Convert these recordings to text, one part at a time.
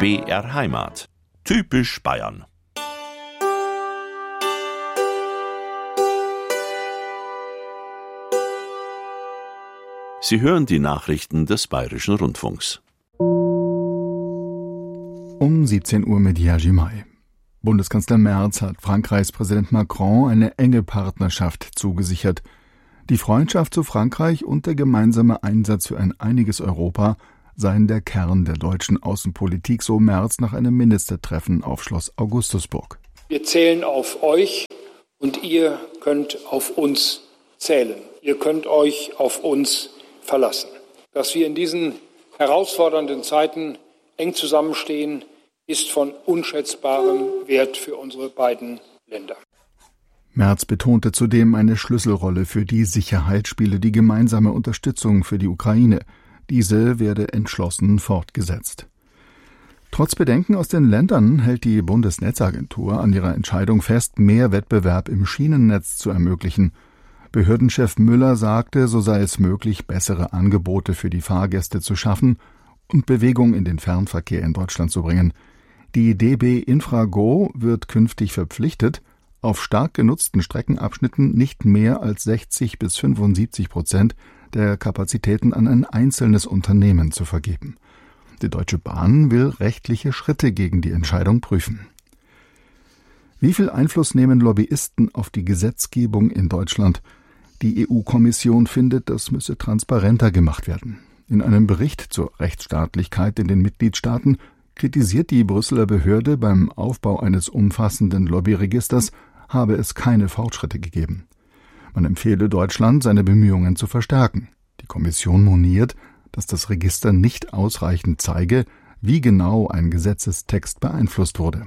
BR Heimat. Typisch Bayern. Sie hören die Nachrichten des Bayerischen Rundfunks. Um 17 Uhr mit Yaji Mai. Bundeskanzler Merz hat Frankreichs Präsident Macron eine enge Partnerschaft zugesichert. Die Freundschaft zu Frankreich und der gemeinsame Einsatz für ein einiges Europa seien der Kern der deutschen Außenpolitik, so Merz nach einem Ministertreffen auf Schloss Augustusburg. Wir zählen auf euch und ihr könnt auf uns zählen. Ihr könnt euch auf uns verlassen. Dass wir in diesen herausfordernden Zeiten eng zusammenstehen, ist von unschätzbarem Wert für unsere beiden Länder. Merz betonte zudem, eine Schlüsselrolle für die Sicherheit spiele die gemeinsame Unterstützung für die Ukraine. Diese werde entschlossen fortgesetzt. Trotz Bedenken aus den Ländern hält die Bundesnetzagentur an ihrer Entscheidung fest, mehr Wettbewerb im Schienennetz zu ermöglichen. Behördenchef Müller sagte, so sei es möglich, bessere Angebote für die Fahrgäste zu schaffen und Bewegung in den Fernverkehr in Deutschland zu bringen. Die DB Infrago wird künftig verpflichtet, auf stark genutzten Streckenabschnitten nicht mehr als 60-75% der Kapazitäten an ein einzelnes Unternehmen zu vergeben. Die Deutsche Bahn will rechtliche Schritte gegen die Entscheidung prüfen. Wie viel Einfluss nehmen Lobbyisten auf die Gesetzgebung in Deutschland? Die EU-Kommission findet, das müsse transparenter gemacht werden. In einem Bericht zur Rechtsstaatlichkeit in den Mitgliedstaaten kritisiert die Brüsseler Behörde, beim Aufbau eines umfassenden Lobbyregisters habe es keine Fortschritte gegeben. Man empfehle Deutschland, seine Bemühungen zu verstärken. Die Kommission moniert, dass das Register nicht ausreichend zeige, wie genau ein Gesetzestext beeinflusst wurde.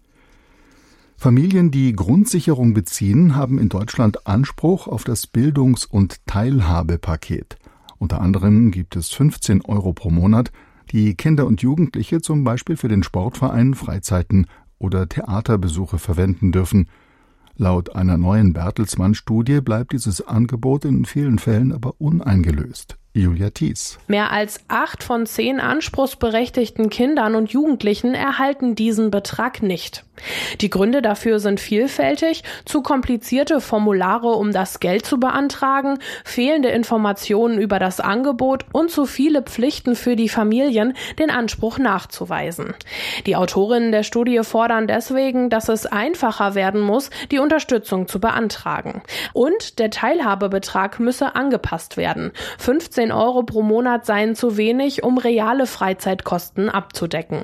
Familien, die Grundsicherung beziehen, haben in Deutschland Anspruch auf das Bildungs- und Teilhabepaket. Unter anderem gibt es 15 € pro Monat, die Kinder und Jugendliche zum Beispiel für den Sportverein, Freizeiten oder Theaterbesuche verwenden dürfen. Laut einer neuen Bertelsmann-Studie bleibt dieses Angebot in vielen Fällen aber uneingelöst. Julia Thies. Mehr als 8 von 10 anspruchsberechtigten Kindern und Jugendlichen erhalten diesen Betrag nicht. Die Gründe dafür sind vielfältig: zu komplizierte Formulare, um das Geld zu beantragen, fehlende Informationen über das Angebot und zu viele Pflichten für die Familien, den Anspruch nachzuweisen. Die Autorinnen der Studie fordern deswegen, dass es einfacher werden muss, die Unterstützung zu beantragen. Und der Teilhabebetrag müsse angepasst werden. 15 € pro Monat seien zu wenig, um reale Freizeitkosten abzudecken.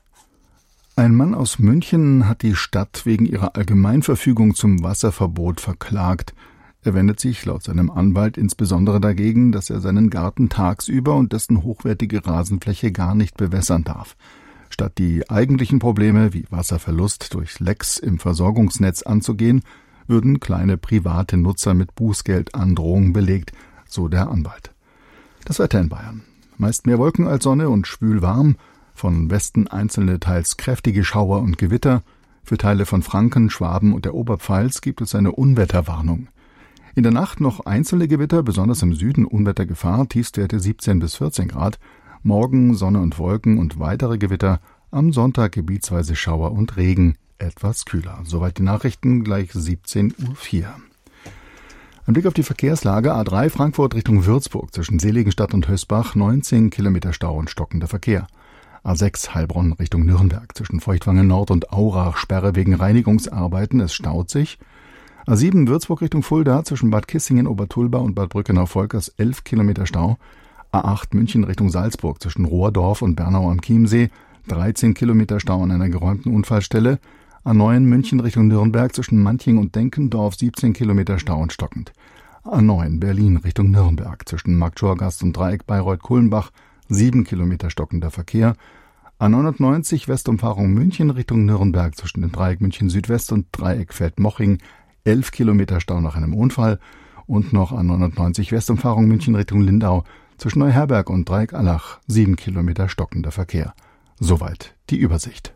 Ein Mann aus München hat die Stadt wegen ihrer Allgemeinverfügung zum Wasserverbot verklagt. Er wendet sich laut seinem Anwalt insbesondere dagegen, dass er seinen Garten tagsüber und dessen hochwertige Rasenfläche gar nicht bewässern darf. Statt die eigentlichen Probleme wie Wasserverlust durch Lecks im Versorgungsnetz anzugehen, würden kleine private Nutzer mit Bußgeldandrohungen belegt, so der Anwalt. Das Wetter in Bayern. Meist mehr Wolken als Sonne und schwül warm. Von Westen einzelne teils kräftige Schauer und Gewitter. Für Teile von Franken, Schwaben und der Oberpfalz gibt es eine Unwetterwarnung. In der Nacht noch einzelne Gewitter, besonders im Süden Unwettergefahr, Tiefstwerte 17 bis 14 Grad. Morgen Sonne und Wolken und weitere Gewitter. Am Sonntag gebietsweise Schauer und Regen, etwas kühler. Soweit die Nachrichten, gleich 17:04 Uhr. Ein Blick auf die Verkehrslage: A3 Frankfurt Richtung Würzburg zwischen Seligenstadt und Hösbach, 19 Kilometer Stau und stockender Verkehr. A6 Heilbronn Richtung Nürnberg zwischen Feuchtwangen Nord und Aurach, Sperre wegen Reinigungsarbeiten, es staut sich. A7 Würzburg Richtung Fulda zwischen Bad Kissingen, Obertulba und Bad Brückenau-Volkers, 11 Kilometer Stau. A8 München Richtung Salzburg zwischen Rohrdorf und Bernau am Chiemsee, 13 Kilometer Stau an einer geräumten Unfallstelle. A9 München Richtung Nürnberg zwischen Manching und Denkendorf, 17 Kilometer Stau und stockend. A9 Berlin Richtung Nürnberg zwischen Marktschorgast und Dreieck Bayreuth-Kulmbach, 7 Kilometer stockender Verkehr. A99 Westumfahrung München Richtung Nürnberg zwischen dem Dreieck München Südwest und Dreieck Feldmoching, 11 Kilometer Stau nach einem Unfall. Und noch A99 Westumfahrung München Richtung Lindau zwischen Neuherberg und Dreieck Allach, 7 Kilometer stockender Verkehr. Soweit die Übersicht.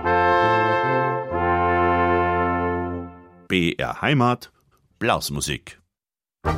BR Heimat, Blasmusik.